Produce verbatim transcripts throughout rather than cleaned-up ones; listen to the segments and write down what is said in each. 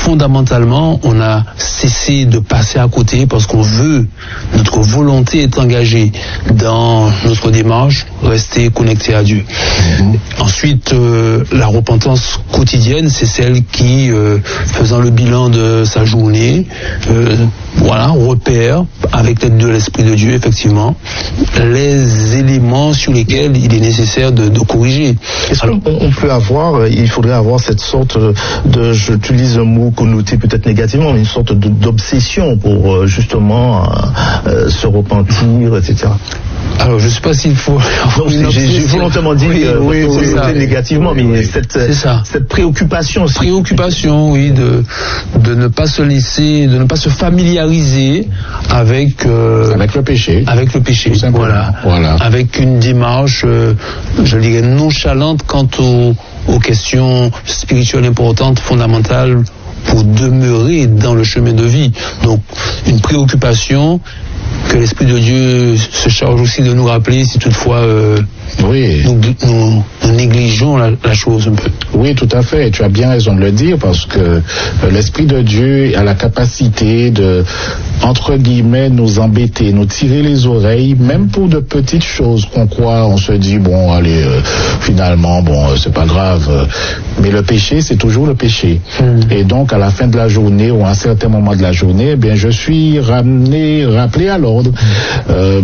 fondamentalement, on a cessé de passer à côté parce qu'on veut, notre volonté est engagée dans notre démarche, rester connecté à Dieu. Mmh. Ensuite, euh, la repentance quotidienne, c'est celle qui, euh, faisant le bilan de sa journée, euh, voilà, repère, avec l'aide de l'Esprit de Dieu, effectivement, les éléments sur lesquels il est nécessaire de, de corriger. Est-ce qu'on on peut avoir, il faudrait avoir cette sorte de, j'utilise un mot connoté peut-être négativement, mais une sorte de, d'obsession pour justement euh, se repentir, et cetera. Alors, je ne sais pas s'il faut... Non, j'ai, j'ai volontairement dit oui, euh, oui, c'est ça. négativement, mais oui, cette, c'est ça. cette préoccupation aussi. Préoccupation, oui, de, de ne pas se laisser, de ne pas se familiariser avec... Euh, avec le péché. Avec le péché, voilà. voilà. Avec une démarche, euh, je dirais, nonchalante quant aux, aux questions spirituelles importantes, fondamentales, pour demeurer dans le chemin de vie. Donc, une préoccupation que l'Esprit de Dieu se charge aussi de nous rappeler si toutefois euh, oui. nous, nous, nous négligeons la, la chose un peu. Oui, tout à fait. Tu as bien raison de le dire parce que euh, l'Esprit de Dieu a la capacité de, entre guillemets, nous embêter, nous tirer les oreilles, même pour de petites choses qu'on croit, on se dit, bon, allez, euh, finalement, bon, euh, c'est pas grave. Euh, mais le péché, c'est toujours le péché. Mm. Et donc, à la fin de la journée ou à un certain moment de la journée, eh bien, je suis ramené, rappelé à l'ordre. Euh,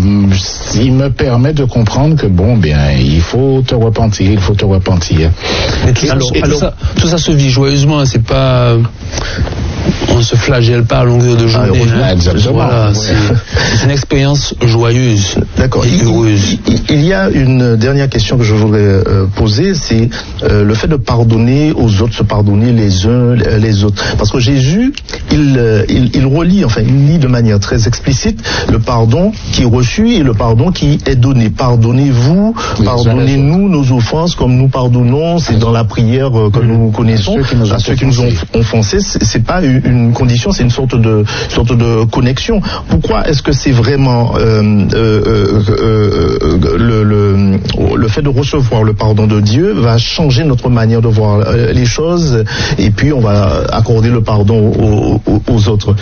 il me permet de comprendre que, bon, bien, il faut te repentir, il faut te repentir. Mais tout, alors, alors, tout, ça, tout ça se vit joyeusement, c'est pas... On ne se flagelle pas à longueur de journée. Ah, hein. Exactement. Voilà, ouais. c'est, c'est une expérience joyeuse. D'accord. Et heureuse. Il, il, il y a une dernière question que je voudrais euh, poser, c'est euh, le fait de pardonner aux autres, se pardonner les uns les autres. Parce que Jésus, il, euh, il, il relie, enfin, il lit de manière très explicite le pardon qui est reçu et le pardon qui est donné. Pardonnez-vous, oui, pardonnez-nous nos offenses comme nous pardonnons. C'est dans la prière euh, que mmh. nous connaissons à ceux qui nous ont, à ceux qui nous ont offensés. C'est, c'est pas une condition, c'est une sorte de sorte de connexion. Pourquoi est-ce que c'est vraiment euh, euh, euh, euh, le, le le fait de recevoir le pardon de Dieu va changer notre manière de voir les choses et puis on va accorder le pardon aux, aux, aux autres?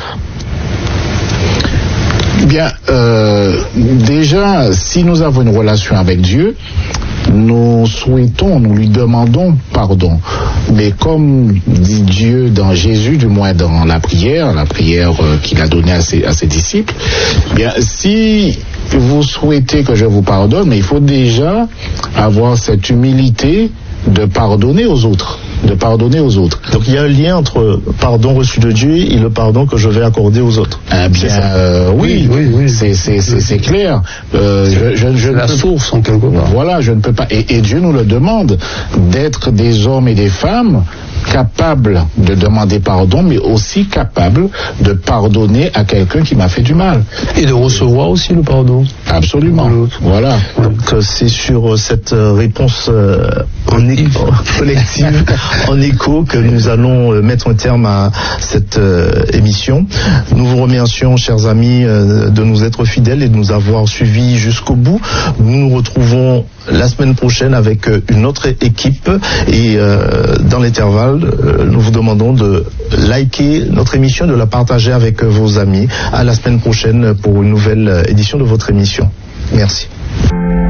Bien, euh, déjà, si nous avons une relation avec Dieu, nous souhaitons, nous lui demandons pardon. Mais comme dit Dieu dans Jésus, du moins dans la prière, la prière euh, qu'il a donnée à ses, à ses disciples, bien, si vous souhaitez que je vous pardonne, mais il faut déjà avoir cette humilité de pardonner aux autres, de pardonner aux autres. Donc il y a un lien entre pardon reçu de Dieu et le pardon que je vais accorder aux autres. Eh bien, euh, oui, oui, oui, c'est, c'est, c'est, c'est clair. Euh, je, je, je c'est la peux, source en quelque part. Voilà, je ne peux pas. Et, et Dieu nous le demande d'être des hommes et des femmes capables de demander pardon, mais aussi capables de pardonner à quelqu'un qui m'a fait du mal. Et de recevoir aussi le pardon. Absolument. Voilà. Donc c'est sur cette réponse euh, en écho, collective, en écho, que nous allons mettre un terme à cette euh, émission. Nous vous remercions, chers amis, euh, de nous être fidèles et de nous avoir suivis jusqu'au bout. Nous nous retrouvons la semaine prochaine avec une autre équipe et euh, dans l'intervalle, euh, nous vous demandons de liker notre émission, de la partager avec vos amis. À la semaine prochaine pour une nouvelle édition de votre émission. Merci.